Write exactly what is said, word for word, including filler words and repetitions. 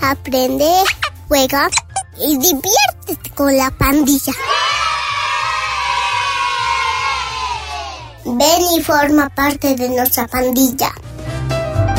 aprende, juega y diviértete con la pandilla. Ven y forma parte de nuestra pandilla.